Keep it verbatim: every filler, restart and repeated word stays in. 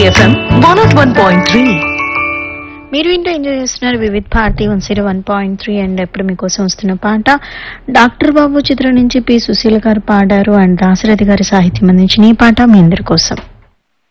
FM one not one point three. మీరు ఇంట్లో enjoy చేస్తున్నారు Vividh Bharati one zero one point three. And ఎప్పుడు మీకోసం వస్తున్న పాట డాక్టర్ బాబు చిత్రం నుంచి పి సుశీల గారు పాడారు అండ్ దాశరథి గారి సాహిత్యం అందించిన ఈ పాట మీ అందరి కోసం.